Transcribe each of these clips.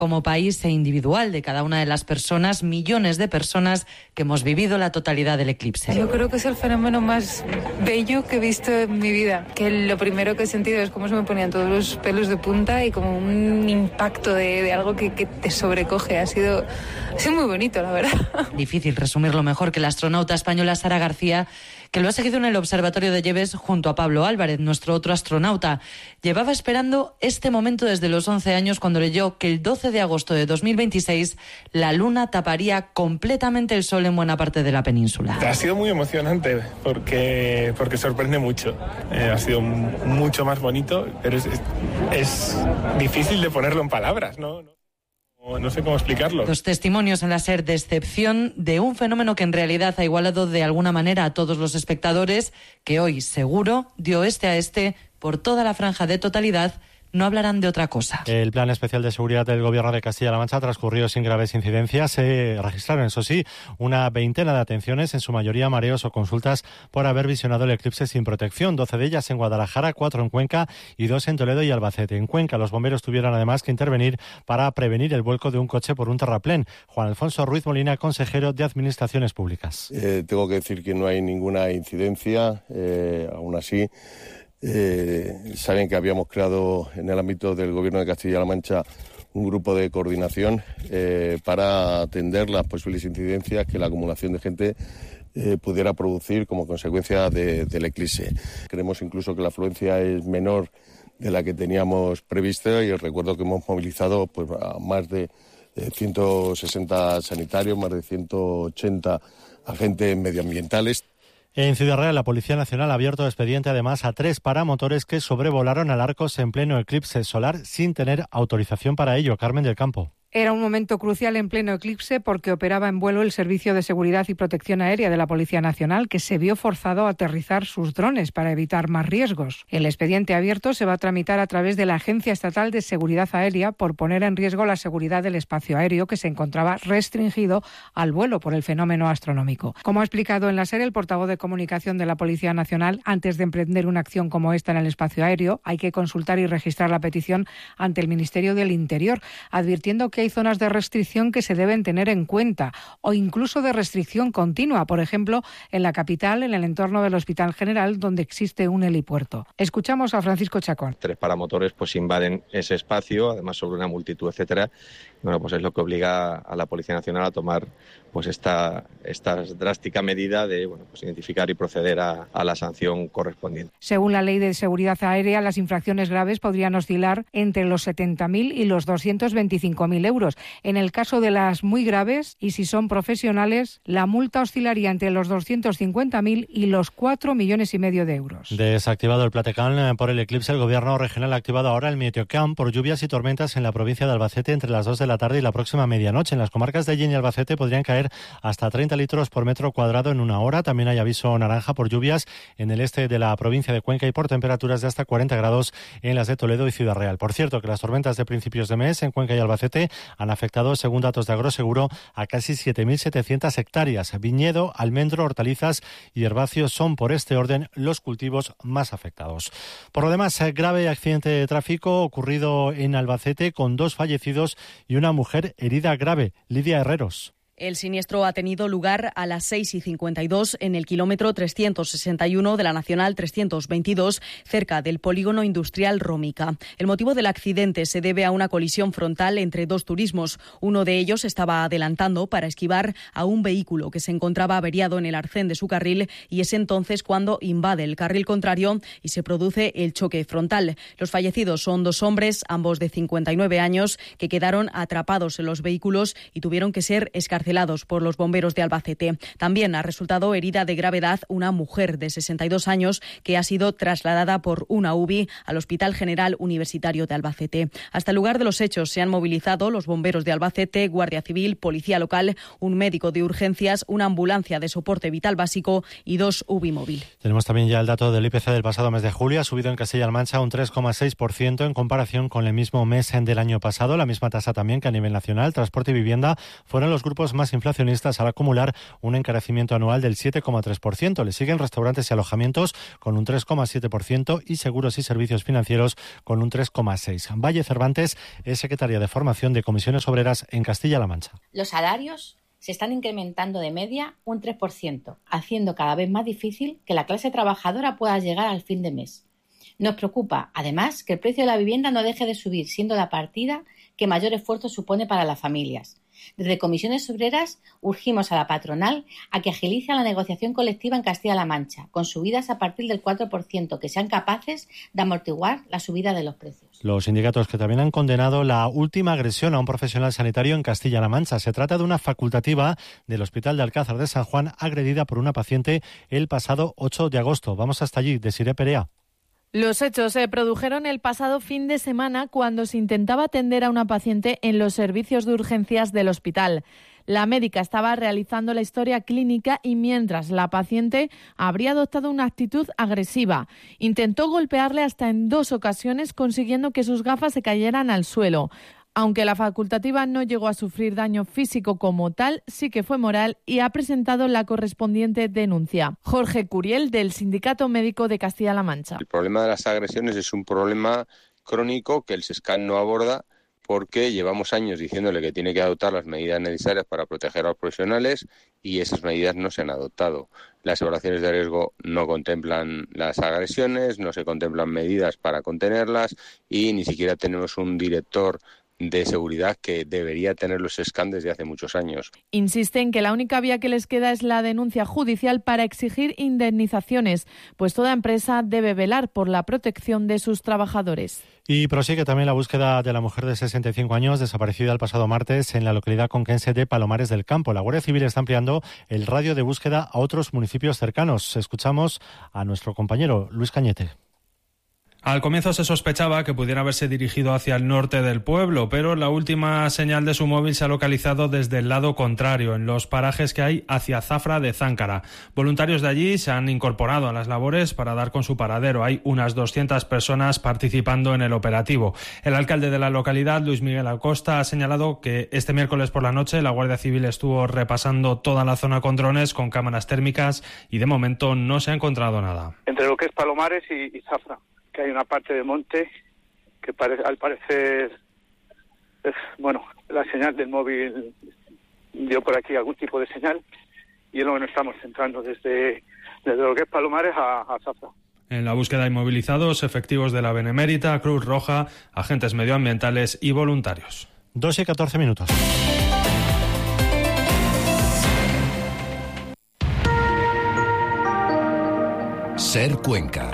como país e individual de cada una de las personas, millones de personas que hemos vivido la totalidad del eclipse. Yo creo que es el fenómeno más bello que he visto en mi vida, que lo primero que he sentido es cómo se me ponían todos los pelos de punta y como un impacto de algo que te sobrecoge. Ha sido muy bonito, la verdad. Difícil resumirlo mejor que la astronauta española Sara García, que lo ha seguido en el Observatorio de Lleves junto a Pablo Álvarez, nuestro otro astronauta. Llevaba esperando este momento desde los 11 años cuando leyó que el 12 de agosto de 2026 la Luna taparía completamente el Sol en buena parte de la península. Ha sido muy emocionante porque sorprende mucho. Ha sido mucho más bonito, pero es difícil de ponerlo en palabras, ¿no? No sé cómo explicarlo. Los testimonios en la SER de excepción de un fenómeno que en realidad ha igualado de alguna manera a todos los espectadores, que hoy, seguro, de oeste a este, por toda la franja de totalidad, no hablarán de otra cosa. El Plan Especial de Seguridad del Gobierno de Castilla-La Mancha transcurrió sin graves incidencias. Se registraron, eso sí, una veintena de atenciones, en su mayoría mareos o consultas por haber visionado el eclipse sin protección. 12 de ellas en Guadalajara, 4 en Cuenca y 2 en Toledo y Albacete. En Cuenca, los bomberos tuvieron además que intervenir para prevenir el vuelco de un coche por un terraplén. Juan Alfonso Ruiz Molina, consejero de Administraciones Públicas. Tengo que decir que no hay ninguna incidencia, aún así. Saben que habíamos creado en el ámbito del Gobierno de Castilla-La Mancha un grupo de coordinación para atender las posibles incidencias que la acumulación de gente pudiera producir como consecuencia del eclipse. Creemos incluso que la afluencia es menor de la que teníamos prevista y recuerdo que hemos movilizado pues, a más de 160 sanitarios, más de 180 agentes medioambientales. En Ciudad Real, la Policía Nacional ha abierto expediente además a 3 paramotores que sobrevolaron al Arcos en pleno eclipse solar sin tener autorización para ello. Carmen del Campo. Era un momento crucial en pleno eclipse porque operaba en vuelo el Servicio de Seguridad y Protección Aérea de la Policía Nacional, que se vio forzado a aterrizar sus drones para evitar más riesgos. El expediente abierto se va a tramitar a través de la Agencia Estatal de Seguridad Aérea por poner en riesgo la seguridad del espacio aéreo, que se encontraba restringido al vuelo por el fenómeno astronómico. Como ha explicado en la SER el portavoz de comunicación de la Policía Nacional, antes de emprender una acción como esta en el espacio aéreo, hay que consultar y registrar la petición ante el Ministerio del Interior, advirtiendo que hay zonas de restricción que se deben tener en cuenta o incluso de restricción continua, por ejemplo, en la capital, en el entorno del Hospital General, donde existe un helipuerto. Escuchamos a Francisco Chacón. 3 paramotores pues invaden ese espacio, además sobre una multitud, etcétera. Bueno, pues es lo que obliga a la Policía Nacional a tomar pues esta drástica medida de pues identificar y proceder a la sanción correspondiente. Según la Ley de Seguridad Aérea, las infracciones graves podrían oscilar entre los 70.000 y los 225.000 euros. En el caso de las muy graves, y si son profesionales, la multa oscilaría entre los 250.000 y los 4,5 millones de euros. Desactivado el Platecán por el eclipse, el Gobierno regional ha activado ahora el Meteocam por lluvias y tormentas en la provincia de Albacete entre las 2 de la tarde y la próxima medianoche. En las comarcas de Jaén y Albacete podrían caer hasta 30 litros por metro cuadrado en una hora. También hay aviso naranja por lluvias en el este de la provincia de Cuenca y por temperaturas de hasta 40 grados en las de Toledo y Ciudad Real. Por cierto, que las tormentas de principios de mes en Cuenca y Albacete han afectado, según datos de Agroseguro, a casi 7.700 hectáreas. Viñedo, almendro, hortalizas y herbáceos son, por este orden, los cultivos más afectados. Por lo demás, grave accidente de tráfico ocurrido en Albacete con 2 fallecidos y una mujer herida grave. Lidia Herreros. El siniestro ha tenido lugar a las 6:52 en el kilómetro 361 de la Nacional 322, cerca del polígono industrial Rómica. El motivo del accidente se debe a una colisión frontal entre 2 turismos. Uno de ellos estaba adelantando para esquivar a un vehículo que se encontraba averiado en el arcén de su carril y es entonces cuando invade el carril contrario y se produce el choque frontal. Los fallecidos son 2 hombres, ambos de 59 años, que quedaron atrapados en los vehículos y tuvieron que ser escarcelados por los bomberos de Albacete. También ha resultado herida de gravedad una mujer de 62 años que ha sido trasladada por una UBI al Hospital General Universitario de Albacete. Hasta el lugar de los hechos se han movilizado los bomberos de Albacete, Guardia Civil, Policía Local, un médico de urgencias, una ambulancia de soporte vital básico y 2 UBI móvil. Tenemos también ya el dato del IPC del pasado mes de julio. Ha subido en Castilla-La Mancha un 3,6% en comparación con el mismo mes del año pasado. La misma tasa también que a nivel nacional. Transporte y vivienda fueron los grupos productos más inflacionistas al acumular un encarecimiento anual del 7,3%. Le siguen restaurantes y alojamientos con un 3,7% y seguros y servicios financieros con un 3,6%. Valle Cervantes es secretaria de Formación de Comisiones Obreras en Castilla-La Mancha. Los salarios se están incrementando de media un 3%, haciendo cada vez más difícil que la clase trabajadora pueda llegar al fin de mes. Nos preocupa, además, que el precio de la vivienda no deje de subir, siendo la partida que mayor esfuerzo supone para las familias. Desde Comisiones Obreras urgimos a la patronal a que agilice la negociación colectiva en Castilla-La Mancha, con subidas a partir del 4%, que sean capaces de amortiguar la subida de los precios. Los sindicatos que también han condenado la última agresión a un profesional sanitario en Castilla-La Mancha. Se trata de una facultativa del Hospital de Alcázar de San Juan, agredida por una paciente el pasado 8 de agosto. Vamos hasta allí, Desiré Perea. Los hechos se produjeron el pasado fin de semana cuando se intentaba atender a una paciente en los servicios de urgencias del hospital. La médica estaba realizando la historia clínica y mientras la paciente habría adoptado una actitud agresiva. Intentó golpearle hasta en 2 ocasiones, consiguiendo que sus gafas se cayeran al suelo. Aunque la facultativa no llegó a sufrir daño físico como tal, sí que fue moral y ha presentado la correspondiente denuncia. Jorge Curiel, del Sindicato Médico de Castilla-La Mancha. El problema de las agresiones es un problema crónico que el SESCAN no aborda, porque llevamos años diciéndole que tiene que adoptar las medidas necesarias para proteger a los profesionales y esas medidas no se han adoptado. Las evaluaciones de riesgo no contemplan las agresiones, no se contemplan medidas para contenerlas y ni siquiera tenemos un director de seguridad que debería tener los SESCAN desde hace muchos años. Insisten que la única vía que les queda es la denuncia judicial para exigir indemnizaciones, pues toda empresa debe velar por la protección de sus trabajadores. Y prosigue también la búsqueda de la mujer de 65 años desaparecida el pasado martes en la localidad conquense de Palomares del Campo. La Guardia Civil está ampliando el radio de búsqueda a otros municipios cercanos. Escuchamos a nuestro compañero Luis Cañete. Al comienzo se sospechaba que pudiera haberse dirigido hacia el norte del pueblo, pero la última señal de su móvil se ha localizado desde el lado contrario, en los parajes que hay hacia Zafra de Záncara. Voluntarios de allí se han incorporado a las labores para dar con su paradero. Hay unas 200 personas participando en el operativo. El alcalde de la localidad, Luis Miguel Acosta, ha señalado que este miércoles por la noche la Guardia Civil estuvo repasando toda la zona con drones, con cámaras térmicas y de momento no se ha encontrado nada. Entre lo que es Palomares y Zafra, que hay una parte de monte que al parecer, la señal del móvil dio por aquí algún tipo de señal y es lo que nos estamos centrando desde lo que es Palomares a Zafra. En la búsqueda hay movilizados efectivos de la Benemérita, Cruz Roja, agentes medioambientales y voluntarios. 2:14 minutos. Ser Cuenca.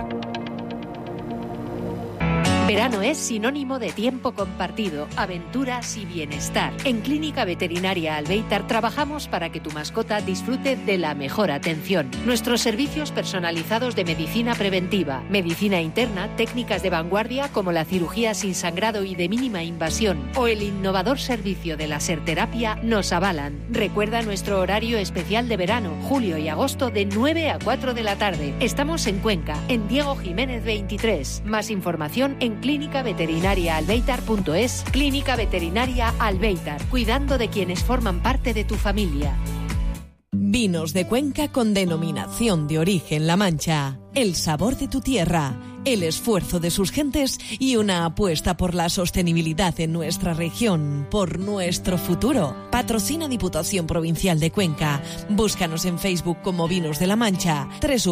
Verano es sinónimo de tiempo compartido, aventuras y bienestar. En Clínica Veterinaria Albeitar trabajamos para que tu mascota disfrute de la mejor atención. Nuestros servicios personalizados de medicina preventiva, medicina interna, técnicas de vanguardia como la cirugía sin sangrado y de mínima invasión o el innovador servicio de laserterapia nos avalan. Recuerda nuestro horario especial de verano, julio y agosto de 9 a 4 de la tarde. Estamos en Cuenca, en Diego Jiménez 23. Más información en clínicaveterinariaalbeitar.es. Clínica Veterinaria Albeitar, cuidando de quienes forman parte de tu familia. Vinos de Cuenca con denominación de origen La Mancha. El sabor de tu tierra, el esfuerzo de sus gentes y una apuesta por la sostenibilidad en nuestra región, por nuestro futuro. Patrocina Diputación Provincial de Cuenca. Búscanos en Facebook como Vinos de La Mancha,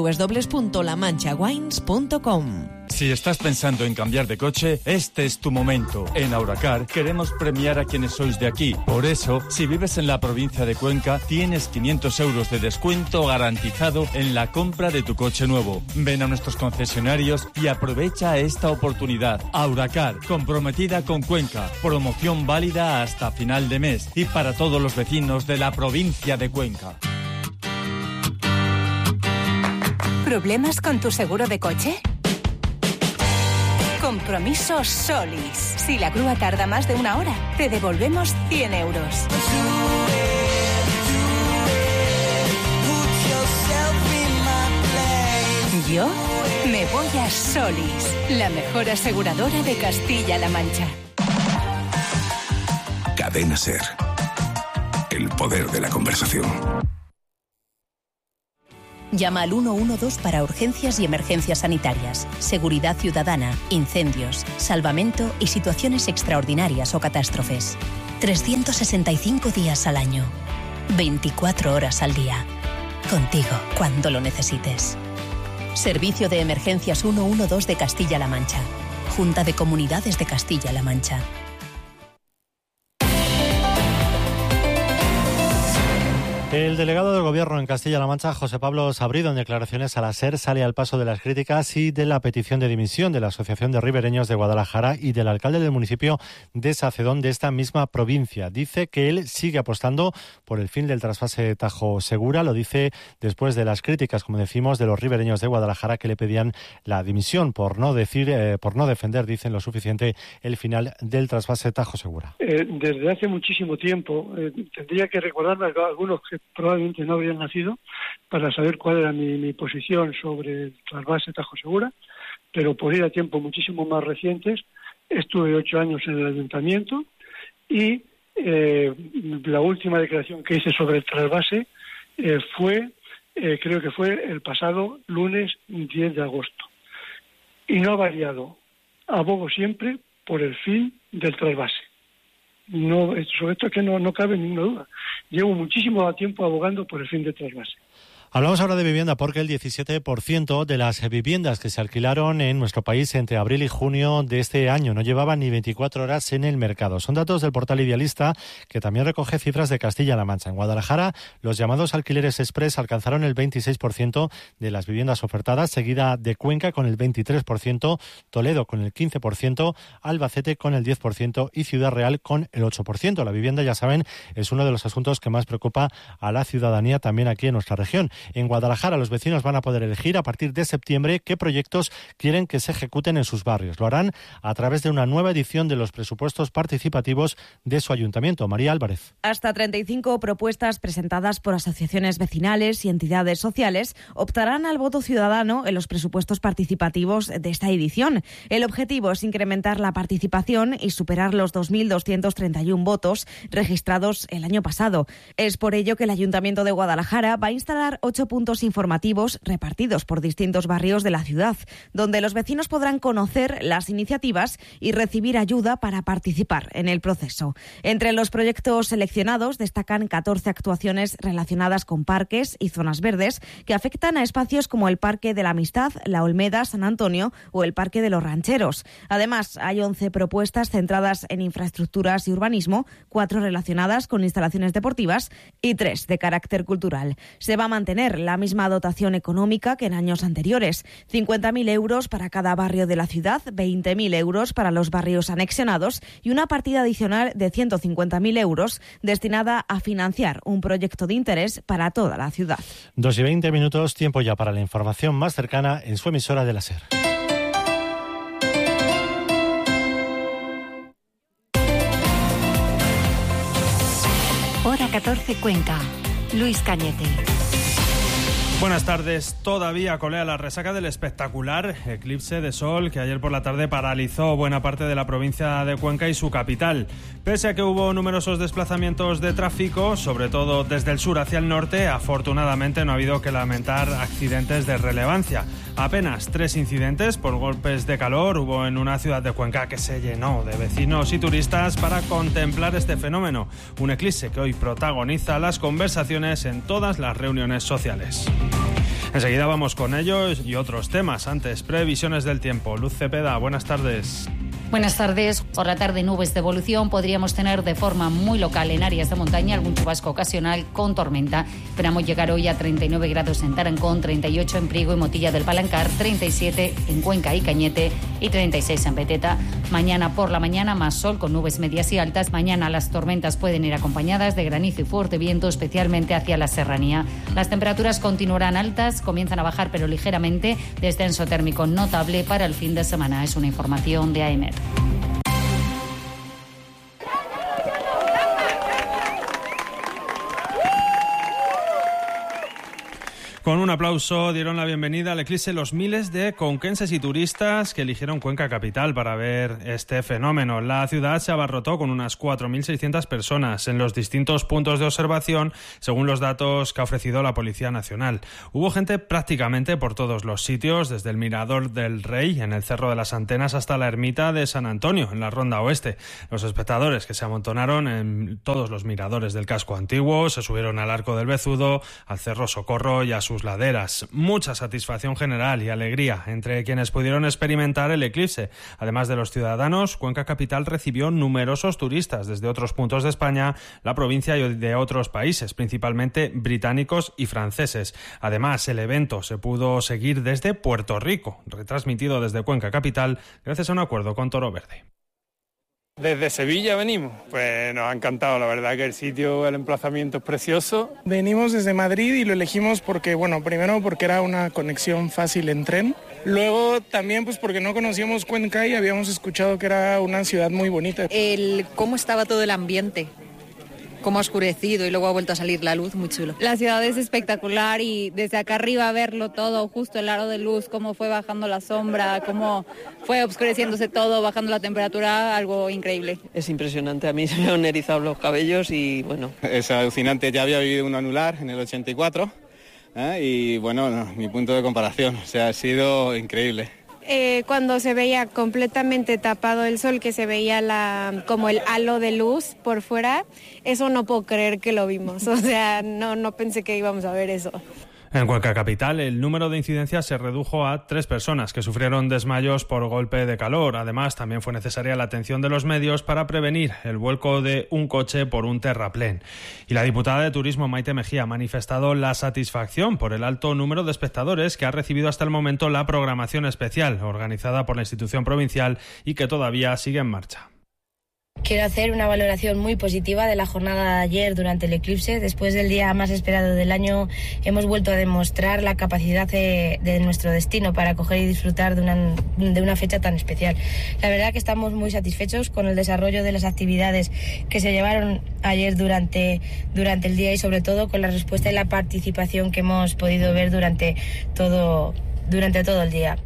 www.lamanchawines.com. Si estás pensando en cambiar de coche, este es tu momento. En Auracar queremos premiar a quienes sois de aquí. Por eso, si vives en la provincia de Cuenca, tienes 500 euros de descuento garantizado en la compra de tu coche nuevo. Ven a nuestros concesionarios y aprovecha esta oportunidad. Auracar, comprometida con Cuenca. Promoción válida hasta final de mes y para todos los vecinos de la provincia de Cuenca. ¿Problemas con tu seguro de coche? Compromiso Solis. Si la grúa tarda más de 1 hora, te devolvemos 100 euros. Yo me voy a Solis, la mejor aseguradora de Castilla-La Mancha. Cadena Ser. el poder de la conversación. Llama al 112 para urgencias y emergencias sanitarias, seguridad ciudadana, incendios, salvamento y situaciones extraordinarias o catástrofes. 365 días al año, 24 horas al día. Contigo cuando lo necesites. Servicio de Emergencias 112 de Castilla-La Mancha. Junta de Comunidades de Castilla-La Mancha. El delegado del Gobierno en Castilla-La Mancha, José Pablo Sabrido, en declaraciones a la SER, sale al paso de las críticas y de la petición de dimisión de la Asociación de Ribereños de Guadalajara y del alcalde del municipio de Sacedón de esta misma provincia. Dice que él sigue apostando por el fin del trasvase Tajo Segura. Lo dice después de las críticas, como decimos, de los ribereños de Guadalajara que le pedían la dimisión por no defender, dicen, lo suficiente el final del trasvase Tajo Segura. Desde hace muchísimo tiempo, tendría que recordarme a algunos que probablemente no habrían nacido para saber cuál era mi posición sobre el trasvase Tajo Segura, pero por ir a tiempos muchísimo más recientes, estuve 8 años en el ayuntamiento y la última declaración que hice sobre el trasvase creo que fue el pasado lunes 10 de agosto. Y no ha variado. Abogo siempre por el fin del trasvase. No, sobre esto es que no cabe ninguna duda. Llevo muchísimo tiempo abogando por el fin del trasvase. Hablamos ahora de vivienda porque el 17% de las viviendas que se alquilaron en nuestro país entre abril y junio de este año no llevaban ni 24 horas en el mercado. Son datos del portal Idealista, que también recoge cifras de Castilla-La Mancha. En Guadalajara, los llamados alquileres express alcanzaron el 26% de las viviendas ofertadas, seguida de Cuenca con el 23%, Toledo con el 15%, Albacete con el 10% y Ciudad Real con el 8%. La vivienda, ya saben, es uno de los asuntos que más preocupa a la ciudadanía también aquí en nuestra región. En Guadalajara, los vecinos van a poder elegir a partir de septiembre qué proyectos quieren que se ejecuten en sus barrios. Lo harán a través de una nueva edición de los presupuestos participativos de su ayuntamiento. María Álvarez. Hasta 35 propuestas presentadas por asociaciones vecinales y entidades sociales optarán al voto ciudadano en los presupuestos participativos de esta edición. El objetivo es incrementar la participación y superar los 2.231 votos registrados el año pasado. Es por ello que el Ayuntamiento de Guadalajara va a instalar 8 puntos informativos repartidos por distintos barrios de la ciudad, donde los vecinos podrán conocer las iniciativas y recibir ayuda para participar en el proceso. Entre los proyectos seleccionados destacan 14 actuaciones relacionadas con parques y zonas verdes que afectan a espacios como el Parque de la Amistad, La Olmeda, San Antonio o el Parque de los Rancheros. Además, hay 11 propuestas centradas en infraestructuras y urbanismo, 4 relacionadas con instalaciones deportivas y 3 de carácter cultural. Se va a mantener la misma dotación económica que en años anteriores, 50.000 euros para cada barrio de la ciudad, 20.000 euros para los barrios anexionados y una partida adicional de 150.000 euros destinada a financiar un proyecto de interés para toda la ciudad. 2:20, tiempo ya para la información más cercana en su emisora de la SER. Hora 14 Cuenca. Luis Cañete. Buenas tardes. Todavía colea la resaca del espectacular eclipse de sol que ayer por la tarde paralizó buena parte de la provincia de Cuenca y su capital. Pese a que hubo numerosos desplazamientos de tráfico, sobre todo desde el sur hacia el norte, afortunadamente no ha habido que lamentar accidentes de relevancia. Apenas 3 incidentes por golpes de calor hubo en una ciudad de Cuenca que se llenó de vecinos y turistas para contemplar este fenómeno. Un eclipse que hoy protagoniza las conversaciones en todas las reuniones sociales. Enseguida vamos con ellos y otros temas. Antes, previsiones del tiempo. Luz Cepeda, buenas tardes. Buenas tardes. Por la tarde, nubes de evolución. Podríamos tener de forma muy local en áreas de montaña algún chubasco ocasional con tormenta. Esperamos llegar hoy a 39 grados en Tarancón, 38 en Priego y Motilla del Palancar, 37 en Cuenca y Cañete y 36 en Beteta. Mañana por la mañana más sol con nubes medias y altas. Mañana las tormentas pueden ir acompañadas de granizo y fuerte viento, especialmente hacia la serranía. Las temperaturas continuarán altas, comienzan a bajar pero ligeramente. Descenso térmico notable para el fin de semana. Es una información de AEMET. Con un aplauso dieron la bienvenida al eclipse los miles de conquenses y turistas que eligieron Cuenca capital para ver este fenómeno. La ciudad se abarrotó con unas 4.600 personas en los distintos puntos de observación, según los datos que ha ofrecido la Policía Nacional. Hubo gente prácticamente por todos los sitios, desde el Mirador del Rey, en el Cerro de las Antenas, hasta la Ermita de San Antonio, en la Ronda Oeste. Los espectadores que se amontonaron en todos los miradores del casco antiguo se subieron al Arco del Bezudo, al Cerro Socorro y a sus laderas. Mucha satisfacción general y alegría entre quienes pudieron experimentar el eclipse. Además de los ciudadanos, Cuenca capital recibió numerosos turistas desde otros puntos de España, la provincia y de otros países, principalmente británicos y franceses. Además, el evento se pudo seguir desde Puerto Rico, retransmitido desde Cuenca capital gracias a un acuerdo con Toro Verde. Desde Sevilla venimos, pues nos ha encantado, la verdad que el sitio, el emplazamiento es precioso. Venimos desde Madrid y lo elegimos porque, primero porque era una conexión fácil en tren, luego también pues porque no conocíamos Cuenca y habíamos escuchado que era una ciudad muy bonita. Cómo estaba todo el ambiente, cómo ha oscurecido y luego ha vuelto a salir la luz, muy chulo. La ciudad es espectacular y desde acá arriba verlo todo, justo el aro de luz, cómo fue bajando la sombra, cómo fue oscureciéndose todo, bajando la temperatura, algo increíble. Es impresionante, a mí se me han erizado los cabellos y bueno. Es alucinante, ya había vivido un anular en el 84 y bueno, mi punto de comparación, ha sido increíble. Cuando se veía completamente tapado el sol, que se veía como el halo de luz por fuera, eso no puedo creer que lo vimos, no pensé que íbamos a ver eso. En Cuenca capital, el número de incidencias se redujo a 3 personas que sufrieron desmayos por golpe de calor. Además, también fue necesaria la atención de los medios para prevenir el vuelco de un coche por un terraplén. Y la diputada de Turismo, Maite Mejía, ha manifestado la satisfacción por el alto número de espectadores que ha recibido hasta el momento la programación especial organizada por la institución provincial y que todavía sigue en marcha. Quiero hacer una valoración muy positiva de la jornada de ayer durante el eclipse. Después del día más esperado del año, hemos vuelto a demostrar la capacidad de nuestro destino para acoger y disfrutar de una fecha tan especial. La verdad que estamos muy satisfechos con el desarrollo de las actividades que se llevaron ayer durante el día y sobre todo con la respuesta y la participación que hemos podido ver durante todo el día.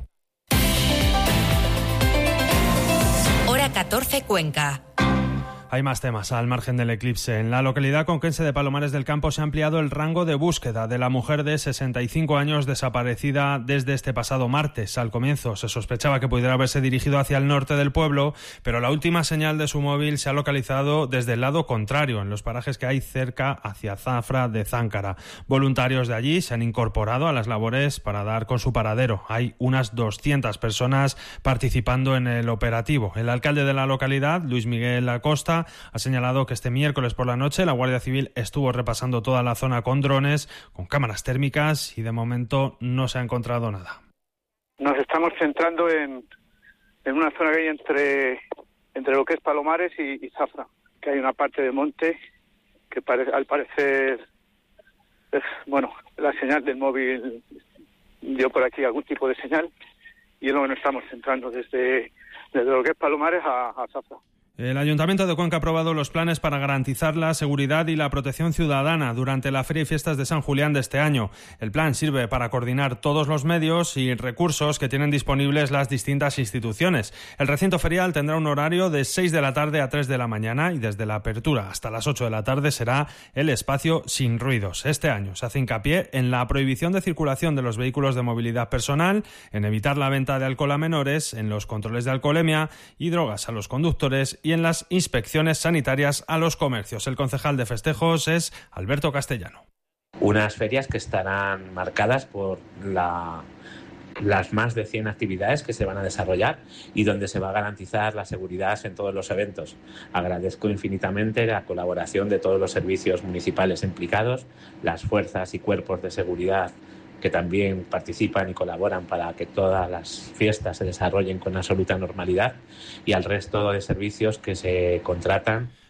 Hora 14 Cuenca. Hay más temas al margen del eclipse. En la localidad conquense de Palomares del Campo se ha ampliado el rango de búsqueda de la mujer de 65 años desaparecida desde este pasado martes. Al comienzo se sospechaba que pudiera haberse dirigido hacia el norte del pueblo, pero la última señal de su móvil se ha localizado desde el lado contrario, en los parajes que hay cerca hacia Zafra de Záncara. Voluntarios de allí se han incorporado a las labores para dar con su paradero. Hay unas 200 personas participando en el operativo. El alcalde de la localidad, Luis Miguel Acosta, ha señalado que este miércoles por la noche la Guardia Civil estuvo repasando toda la zona con drones, con cámaras térmicas y de momento no se ha encontrado nada. Nos estamos centrando en una zona que hay entre lo que es Palomares y Zafra, que hay una parte de monte que al parecer la señal del móvil dio por aquí algún tipo de señal y es lo que nos estamos centrando desde lo que es Palomares a Zafra. El Ayuntamiento de Cuenca ha aprobado los planes para garantizar la seguridad y la protección ciudadana durante la Feria y Fiestas de San Julián de este año. El plan sirve para coordinar todos los medios y recursos que tienen disponibles las distintas instituciones. El recinto ferial tendrá un horario de 6 de la tarde a 3 de la mañana y desde la apertura hasta las 8 de la tarde será el espacio sin ruidos. Este año se hace hincapié en la prohibición de circulación de los vehículos de movilidad personal, en evitar la venta de alcohol a menores, en los controles de alcoholemia y drogas a los conductores y en las inspecciones sanitarias a los comercios. El concejal de festejos es Alberto Castellano. Unas ferias que estarán marcadas por las más de 100 actividades que se van a desarrollar y donde se va a garantizar la seguridad en todos los eventos. Agradezco infinitamente la colaboración de todos los servicios municipales implicados, las fuerzas y cuerpos de seguridad que también participan y colaboran para que todas las fiestas se desarrollen con absoluta normalidad y al resto de servicios que se contratan.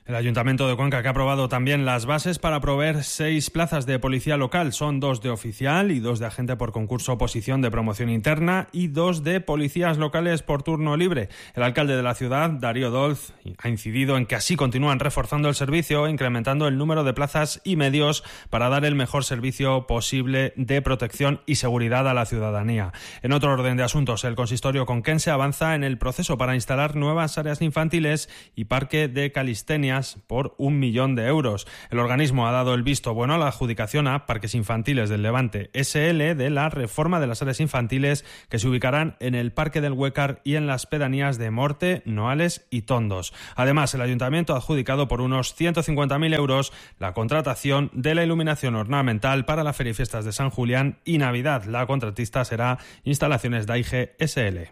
El Ayuntamiento de Cuenca, que ha aprobado también las bases para proveer 6 plazas de policía local. Son 2 de oficial y 2 de agente por concurso oposición de promoción interna y 2 de policías locales por turno libre. El alcalde de la ciudad, Darío Dolz, ha incidido en que así continúan reforzando el servicio, incrementando el número de plazas y medios para dar el mejor servicio posible de protección y seguridad a la ciudadanía. En otro orden de asuntos, el consistorio conquense avanza en el proceso para instalar nuevas áreas infantiles y parque de calistenia por 1 millón de euros. El organismo ha dado el visto bueno a la adjudicación a Parques Infantiles del Levante SL de la reforma de las áreas infantiles que se ubicarán en el Parque del Huécar y en las pedanías de Morte, Noales y Tondos. Además, el Ayuntamiento ha adjudicado por unos 150.000 euros la contratación de la iluminación ornamental para la Feria y Fiestas de San Julián y Navidad. La contratista será Instalaciones Daige SL.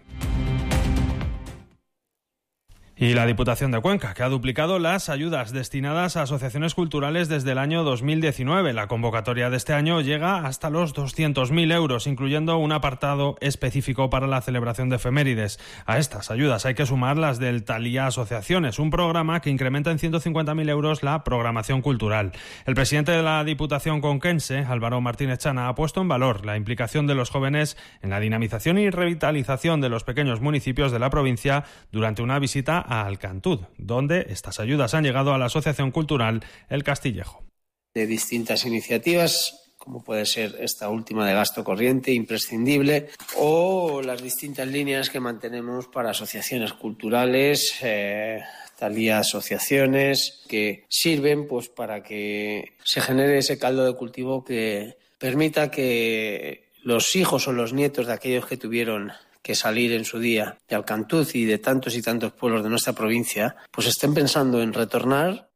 Y la Diputación de Cuenca, que ha duplicado las ayudas destinadas a asociaciones culturales desde el año 2019. La convocatoria de este año llega hasta los 200.000 euros, incluyendo un apartado específico para la celebración de efemérides. A estas ayudas hay que sumar las del Talía Asociaciones, un programa que incrementa en 150.000 euros la programación cultural. El presidente de la Diputación conquense, Álvaro Martínez Chana, ha puesto en valor la implicación de los jóvenes en la dinamización y revitalización de los pequeños municipios de la provincia durante una visita a Alcantud, donde estas ayudas han llegado a la Asociación Cultural El Castillejo. De distintas iniciativas, como puede ser esta última de gasto corriente, imprescindible, o las distintas líneas que mantenemos para asociaciones culturales, Talía Asociaciones, que sirven pues para que se genere ese caldo de cultivo que permita que los hijos o los nietos de aquellos que tuvieron que salir en su día de Alcantuz y de tantos y tantos pueblos de nuestra provincia, pues estén pensando en retornar.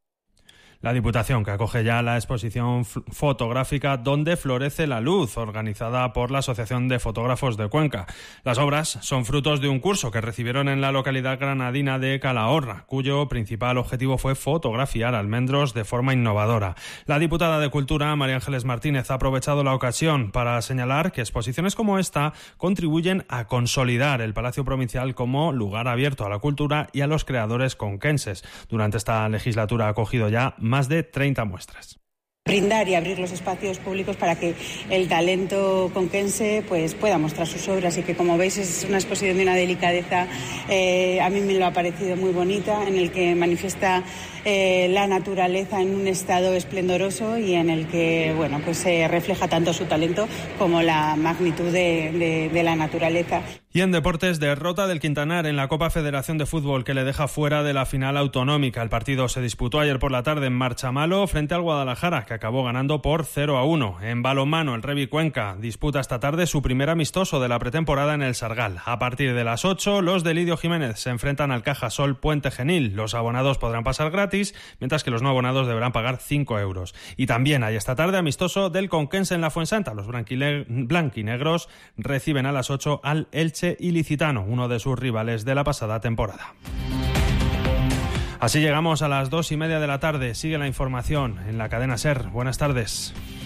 La Diputación, que acoge ya la exposición fotográfica Donde florece la luz, organizada por la Asociación de Fotógrafos de Cuenca. Las obras son frutos de un curso que recibieron en la localidad granadina de Calahorra, cuyo principal objetivo fue fotografiar almendros de forma innovadora. La diputada de Cultura, María Ángeles Martínez, ha aprovechado la ocasión para señalar que exposiciones como esta contribuyen a consolidar el Palacio Provincial como lugar abierto a la cultura y a los creadores conquenses. Durante esta legislatura ha acogido ya más de 30 muestras. Brindar y abrir los espacios públicos para que el talento conquense pues pueda mostrar sus obras y que, como veis, es una exposición de una delicadeza, a mí me lo ha parecido muy bonita, en el que manifiesta la naturaleza en un estado esplendoroso y en el que pues se refleja tanto su talento como la magnitud de la naturaleza. Y en deportes, derrota del Quintanar en la Copa Federación de Fútbol, que le deja fuera de la final autonómica. El partido se disputó ayer por la tarde en Marchamalo frente al Guadalajara, que acabó ganando por 0-1. En balonmano, el Revi Cuenca disputa esta tarde su primer amistoso de la pretemporada en el Sargal. A partir de las 8, los de Lidio Jiménez se enfrentan al Cajasol Puente Genil. Los abonados podrán pasar gratis, mientras que los no abonados deberán pagar 5 euros. Y también hay esta tarde amistoso del Conquense en la Fuensanta. Los blanquinegros reciben a las 8 al Elche Ilicitano, uno de sus rivales de la pasada temporada. Así llegamos a las 2:30 de la tarde. Sigue la información en la cadena SER. Buenas tardes.